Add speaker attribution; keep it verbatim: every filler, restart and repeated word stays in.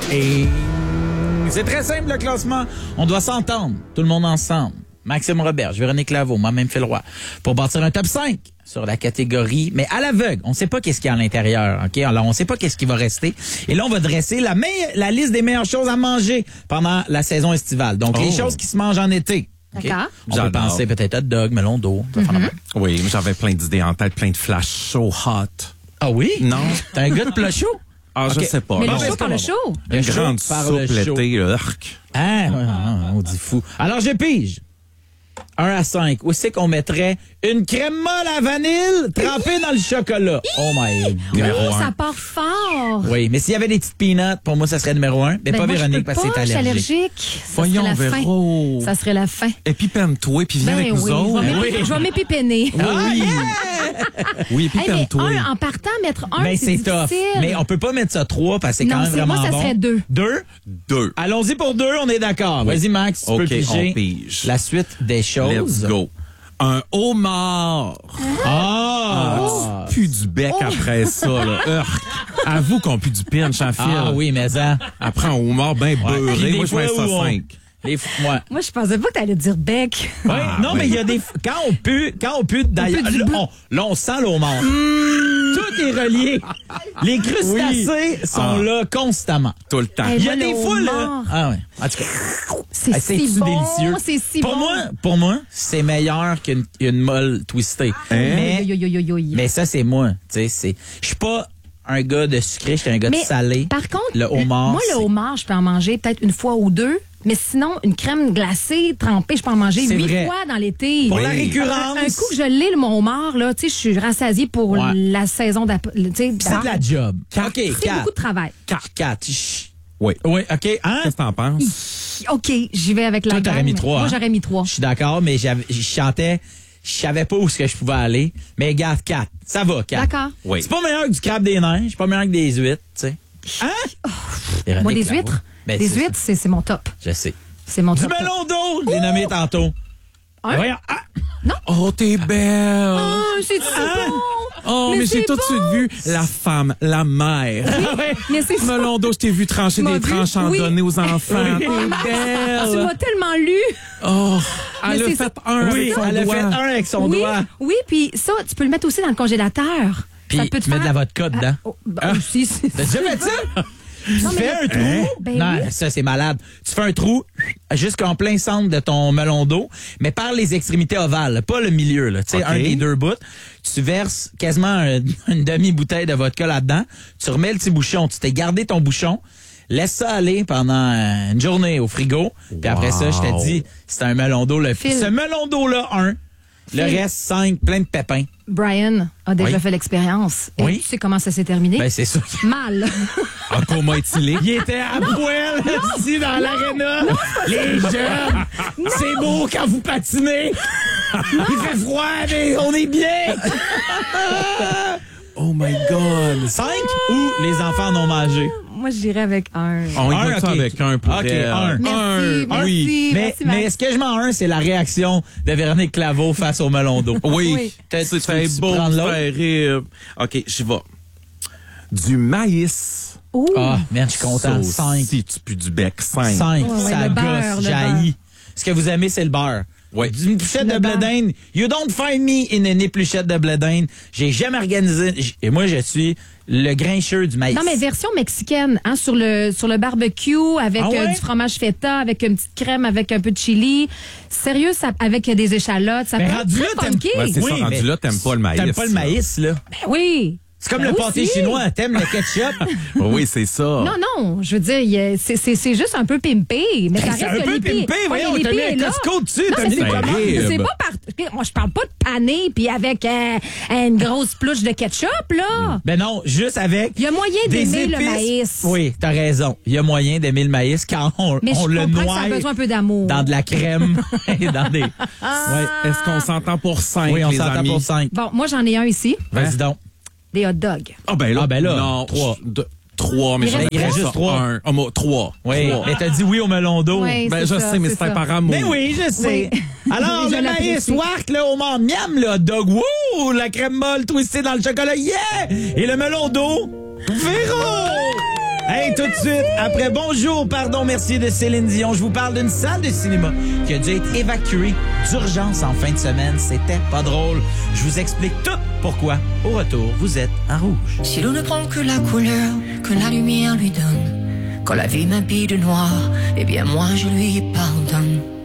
Speaker 1: Et c'est très simple le classement. On doit s'entendre, tout le monde ensemble. Maxime Robert, Véronique Laveau, moi-même Phil Roy, pour bâtir un top cinq sur la catégorie, mais à l'aveugle. On ne sait pas qu'est-ce qu'il y a à l'intérieur, ok? Alors, on ne sait pas qu'est-ce qui va rester. Et là, on va dresser la, meille- la liste des meilleures choses à manger pendant la saison estivale. Donc,
Speaker 2: Oh.
Speaker 1: les choses qui se mangent en été. Okay?
Speaker 3: D'accord.
Speaker 1: On peut
Speaker 2: J'adore.
Speaker 1: penser peut-être hot dog, melon d'eau. Mm-hmm.
Speaker 2: Oui, mais j'avais plein d'idées en tête, plein de flash so hot.
Speaker 1: Ah oui?
Speaker 2: Non.
Speaker 1: T'es un gars de plat chaud?
Speaker 2: Ah,
Speaker 1: Ok.
Speaker 2: je sais pas.
Speaker 3: Mais
Speaker 2: non.
Speaker 3: le
Speaker 1: ben,
Speaker 3: show
Speaker 1: c'est
Speaker 3: par
Speaker 1: pas
Speaker 3: le
Speaker 1: bon.
Speaker 3: show.
Speaker 1: Le
Speaker 2: Une
Speaker 1: chaud
Speaker 2: grande
Speaker 1: par le
Speaker 2: soupe
Speaker 1: chaud.
Speaker 2: l'été, urk.
Speaker 1: Hein? Ah, on dit fou. Alors, je pige. un à cinq. Où c'est qu'on mettrait une crème molle à vanille trempée dans le chocolat? Oh my God.
Speaker 2: Numéro
Speaker 3: Oh,
Speaker 2: un.
Speaker 3: ça part fort.
Speaker 1: Oui, mais s'il y avait des petites peanuts, pour moi, ça serait numéro un. Mais
Speaker 3: Ben,
Speaker 1: pas
Speaker 3: moi, je
Speaker 1: Véronique
Speaker 3: peux
Speaker 1: parce que
Speaker 3: pas,
Speaker 1: c'est
Speaker 3: je suis
Speaker 1: allergique.
Speaker 3: allergique. Ça
Speaker 2: Voyons,
Speaker 3: serait la
Speaker 2: Véro.
Speaker 3: fin. Ça serait la fin.
Speaker 2: Épipène-toi, puis viens
Speaker 3: Ben
Speaker 2: avec nous
Speaker 3: oui,
Speaker 2: autres.
Speaker 3: je vais
Speaker 1: Ben
Speaker 3: m'épi-
Speaker 1: oui.
Speaker 3: je vais m'épipéner.
Speaker 1: Ah,
Speaker 2: oui. Oui,
Speaker 3: Hey, mais
Speaker 2: épipène-toi.
Speaker 3: un, en partant, mettre un,
Speaker 1: Mais
Speaker 3: c'est
Speaker 1: c'est tough.
Speaker 3: difficile.
Speaker 1: Mais on peut pas mettre ça trois parce que c'est quand
Speaker 3: Non,
Speaker 1: même
Speaker 3: c'est-
Speaker 1: vraiment
Speaker 3: moi, ça
Speaker 1: bon.
Speaker 3: serait deux.
Speaker 1: Deux?
Speaker 2: Deux.
Speaker 1: Allons-y pour deux, on est d'accord. Vas-y, Max, tu
Speaker 2: OK,
Speaker 1: peux piger
Speaker 2: on pige.
Speaker 1: la suite des choses.
Speaker 2: Let's go. Un homard.
Speaker 1: Ah!
Speaker 2: Plus du bec après ça, là. Urk. Avoue qu'on pue du pinch en fil.
Speaker 1: Ah oui, mais ça.
Speaker 2: Après un homard bien
Speaker 1: Puis
Speaker 2: beurré.
Speaker 1: des
Speaker 2: Moi, je mets
Speaker 1: fois
Speaker 2: ça
Speaker 1: où on-
Speaker 2: cinq.
Speaker 1: Les f- ouais.
Speaker 3: Moi, je pensais pas que t'allais dire bec.
Speaker 1: Ouais,
Speaker 2: Ah,
Speaker 1: non,
Speaker 2: oui.
Speaker 1: mais il y a des. Quand on pue, quand on pue d'ailleurs.
Speaker 3: pue du
Speaker 1: Là,
Speaker 3: blanc.
Speaker 1: on, là, on sent l'eau mort. Tout est relié. Les crustacés sont
Speaker 2: Ah.
Speaker 1: là constamment.
Speaker 2: Tout le temps.
Speaker 3: Hey,
Speaker 1: Il y a
Speaker 3: moi,
Speaker 1: des
Speaker 3: le
Speaker 1: fois, là.
Speaker 3: homard.
Speaker 1: Ah ouais. En tout cas,
Speaker 3: C'est
Speaker 1: ah,
Speaker 3: si
Speaker 1: c'est-tu
Speaker 3: bon.
Speaker 1: délicieux.
Speaker 3: C'est si
Speaker 1: pour
Speaker 3: bon.
Speaker 1: moi, pour moi, c'est meilleur qu'une une molle twistée. Mais,
Speaker 3: Yo, yo, yo, yo, yo.
Speaker 1: mais ça, c'est moi. Tu sais, c'est. Je suis pas un gars de sucré, je suis un gars
Speaker 3: Mais
Speaker 1: de salé.
Speaker 3: Par contre,
Speaker 1: le homard.
Speaker 3: moi, le
Speaker 1: c'est-
Speaker 3: homard, je peux en manger peut-être une fois ou deux. Mais sinon, une crème glacée, trempée, je peux en manger
Speaker 1: C'est
Speaker 3: huit
Speaker 1: vrai.
Speaker 3: fois dans l'été.
Speaker 1: Pour
Speaker 2: Oui.
Speaker 1: la récurrence.
Speaker 3: Un, un coup que je l'ai, le mon homard, là, tu sais, je suis rassasiée pour
Speaker 1: Ouais.
Speaker 3: la saison d'après. tu sais,
Speaker 1: C'est de la job. OK,
Speaker 3: C'est
Speaker 1: quatre.
Speaker 3: beaucoup de travail.
Speaker 1: Quatre. Quatre. Chut.
Speaker 2: Oui.
Speaker 1: Oui, OK. Hein?
Speaker 2: Qu'est-ce que t'en penses?
Speaker 3: OK, j'y vais avec la
Speaker 1: Toi, t'aurais
Speaker 3: gang,
Speaker 1: mis
Speaker 3: mais
Speaker 1: trois,
Speaker 3: Moi,
Speaker 1: hein?
Speaker 3: j'aurais mis trois.
Speaker 1: Je suis d'accord, mais j'avais, je chantais, je savais pas où ce que je pouvais aller. Mais garde quatre. Ça va, quatre.
Speaker 3: D'accord.
Speaker 2: Oui.
Speaker 1: C'est pas meilleur que du crabe des neiges, c'est pas meilleur que des huîtres, tu sais. Hein? Véronique
Speaker 3: Moi, des
Speaker 1: Laveau.
Speaker 3: huîtres,
Speaker 1: Ben,
Speaker 3: des
Speaker 1: c'est
Speaker 3: huîtres, c'est c'est mon top.
Speaker 1: ça. Je sais.
Speaker 3: C'est mon
Speaker 1: Du
Speaker 3: top.
Speaker 1: melon d'eau, je l'ai nommé tantôt.
Speaker 3: Hein?
Speaker 1: Voyons. Ah!
Speaker 2: Oh, t'es belle.
Speaker 3: Ah, c'est si bon!
Speaker 2: Oh,
Speaker 3: Mais
Speaker 2: mais, j'ai
Speaker 3: c'est
Speaker 2: tout de
Speaker 3: bon.
Speaker 2: suite vu la femme, la mère.
Speaker 3: Mais c'est ça.
Speaker 2: Melon d'eau, je t'ai vu trancher
Speaker 3: M'as
Speaker 2: des
Speaker 3: vu?
Speaker 2: tranches en
Speaker 3: Oui.
Speaker 2: donner aux enfants.
Speaker 1: Oui.
Speaker 2: T'es
Speaker 3: Tu
Speaker 2: belle.
Speaker 3: m'as tellement lu.
Speaker 2: Oh, elle
Speaker 3: Mais
Speaker 2: a
Speaker 3: c'est
Speaker 2: fait
Speaker 3: ça.
Speaker 2: un
Speaker 1: Oui,
Speaker 2: avec son
Speaker 1: elle a
Speaker 2: doigt.
Speaker 1: fait un avec son
Speaker 3: oui,
Speaker 1: doigt.
Speaker 3: oui, puis ça, tu peux le mettre aussi dans le congélateur.
Speaker 1: Puis
Speaker 3: ça peut te
Speaker 1: tu mets
Speaker 3: faire...
Speaker 1: de la vodka dedans.
Speaker 3: Oh, ben, aussi, c'est-
Speaker 1: T'as déjà fait ça? Tu
Speaker 3: Non, mais
Speaker 1: fais
Speaker 3: le-
Speaker 1: un trou.
Speaker 3: Ben
Speaker 1: non,
Speaker 3: oui.
Speaker 1: ça, c'est malade. Tu fais un trou jusqu'en plein centre de ton melon d'eau, mais par les extrémités ovales, pas le milieu, là. Tu sais,
Speaker 2: OK.
Speaker 1: un des deux bouts. Tu verses quasiment un- une demi-bouteille de vodka là-dedans. Tu remets le petit bouchon. Tu t'es gardé ton bouchon. Laisse ça aller pendant euh, une journée au frigo. Puis après ça, je te
Speaker 2: Wow.
Speaker 1: dis, c'est un melon d'eau. Le,
Speaker 3: Phil.
Speaker 1: ce melon d'eau-là, un. Le
Speaker 3: Phil.
Speaker 1: reste, cinq, plein de pépins.
Speaker 3: Brian a déjà
Speaker 1: Oui.
Speaker 3: fait l'expérience. Et
Speaker 1: Oui.
Speaker 3: tu sais comment ça s'est terminé?
Speaker 1: Ben, c'est ça.
Speaker 3: Mal.
Speaker 2: En coma éthylé.
Speaker 1: Il était à poil ici dans l'aréna. Les jeunes, c'est beau quand vous patinez. Il fait froid, mais on est bien.
Speaker 2: Oh my God.
Speaker 1: Cinq ou les enfants en ont mangé?
Speaker 3: Moi, je dirais avec un.
Speaker 2: On y
Speaker 1: Un,
Speaker 2: va ça
Speaker 1: ok.
Speaker 2: avec un pour
Speaker 1: Ok,
Speaker 2: elle.
Speaker 1: un.
Speaker 3: Merci,
Speaker 2: Un,
Speaker 3: merci,
Speaker 2: oui.
Speaker 1: Mais,
Speaker 3: merci,
Speaker 1: mais
Speaker 3: Max.
Speaker 1: ce que je m'en un, c'est la réaction de Véronique Claveau face au melon d'eau.
Speaker 2: Oui.
Speaker 3: Oui.
Speaker 1: T'as-
Speaker 2: C'est
Speaker 1: tu
Speaker 2: fait
Speaker 1: veux-tu
Speaker 2: beau,
Speaker 1: prendre
Speaker 2: de
Speaker 1: l'autre?
Speaker 2: faire rire. OK, j'y vais. Du maïs.
Speaker 3: Ouh.
Speaker 1: Ah, merde, je suis content.
Speaker 2: Ça
Speaker 1: Cinq.
Speaker 2: aussi, tu pues du bec. Cinq.
Speaker 1: Cinq.
Speaker 3: Ouais, ouais,
Speaker 1: ça
Speaker 3: le beurre,
Speaker 1: gosse,
Speaker 3: le
Speaker 1: jaillit. Ce que vous aimez, c'est le beurre.
Speaker 2: Ouais.
Speaker 1: Une épluchette
Speaker 3: Le
Speaker 1: de blé
Speaker 3: beurre.
Speaker 1: d'Inde. You don't find me in an épluchette de blé d'Inde. J'ai jamais organisé. j- Et moi, je suis le grincheux du maïs.
Speaker 3: Non, mais version mexicaine, hein, sur le sur le barbecue, avec
Speaker 1: Ah ouais?
Speaker 3: euh, du fromage feta, avec une petite crème, avec un peu de chili. Sérieux, ça, avec euh, des échalotes. Ça
Speaker 1: Mais
Speaker 3: peut
Speaker 1: rendu
Speaker 3: être
Speaker 1: là,
Speaker 3: très
Speaker 1: t'aimes-
Speaker 3: funky.
Speaker 2: Ouais, c'est
Speaker 1: Oui,
Speaker 2: ça, rendu
Speaker 1: mais
Speaker 2: là, t'aimes pas le maïs.
Speaker 1: T'aimes pas le
Speaker 2: là.
Speaker 1: maïs, là?
Speaker 3: Ben oui.
Speaker 1: C'est comme
Speaker 3: Ben
Speaker 1: le pâté
Speaker 3: aussi.
Speaker 1: chinois. T'aimes le ketchup?
Speaker 2: Oui, c'est ça.
Speaker 3: Non, non, je veux dire, il y a- c'est c'est- c'est juste un peu pimpé. Mais ça
Speaker 1: C'est
Speaker 3: reste
Speaker 1: un
Speaker 3: que
Speaker 1: peu
Speaker 3: l'épi-
Speaker 1: pimpé,
Speaker 3: Ouais,
Speaker 1: voyons,
Speaker 3: l'épi
Speaker 1: t'as mis
Speaker 3: est
Speaker 1: un
Speaker 3: là.
Speaker 1: Costco dessus,
Speaker 3: Non,
Speaker 1: t'as
Speaker 3: mais
Speaker 1: mis
Speaker 3: c'est
Speaker 1: des
Speaker 3: pas,
Speaker 2: commandes.
Speaker 3: c'est pas par... Moi, je parle pas de pané puis avec euh, une grosse plouche de ketchup, là.
Speaker 1: Ben non, juste avec.
Speaker 3: Il y a moyen
Speaker 1: des
Speaker 3: d'aimer le
Speaker 1: épices.
Speaker 3: maïs.
Speaker 1: Oui, t'as raison. Il y a moyen d'aimer le maïs quand on,
Speaker 3: Mais
Speaker 1: on
Speaker 3: je
Speaker 1: le
Speaker 3: comprends que
Speaker 1: noie
Speaker 3: ça a besoin un peu d'amour.
Speaker 1: dans de la crème et dans des.
Speaker 2: Ouais. Est-ce qu'on s'entend pour cinq,
Speaker 1: Oui, on
Speaker 2: les
Speaker 1: s'entend
Speaker 2: amis?
Speaker 1: pour cinq.
Speaker 3: Bon, moi, j'en ai un ici.
Speaker 1: Vas-y donc.
Speaker 3: Des hot dogs.
Speaker 2: Ah ben là,
Speaker 1: Ah, ben là,
Speaker 2: non,
Speaker 1: trois.
Speaker 2: je- de- trois, mais
Speaker 3: Il
Speaker 2: j'en
Speaker 3: reste-
Speaker 2: ai
Speaker 1: il reste
Speaker 2: ça,
Speaker 1: juste trois.
Speaker 2: Un. Ah, moi, trois.
Speaker 1: Oui,
Speaker 2: Trois.
Speaker 1: mais t'as dit oui au melon d'eau.
Speaker 3: Oui.
Speaker 2: Ben,
Speaker 3: c'est
Speaker 2: je
Speaker 3: ça,
Speaker 2: sais, mais
Speaker 3: c'est
Speaker 2: c'est un
Speaker 3: ça.
Speaker 2: par amour.
Speaker 1: Mais oui, je sais.
Speaker 3: Oui.
Speaker 1: Alors,
Speaker 3: Je
Speaker 1: le maïs,
Speaker 3: l'apprécie.
Speaker 1: wark, le homard, miam, le hot dog, wouh, la crème molle twistée dans le chocolat, yeah! Et le melon d'eau, Véro! Hey, tout de suite, après Bonjour, pardon, merci de Céline Dion, je vous parle d'une salle de cinéma qui a dû être évacuée d'urgence en fin de semaine. C'était pas drôle. Je vous explique tout pourquoi. Au retour, vous êtes en rouge.
Speaker 4: Si l'on ne prend que la couleur que la lumière lui donne, quand la vie m'habille de noir, eh bien moi je lui pardonne.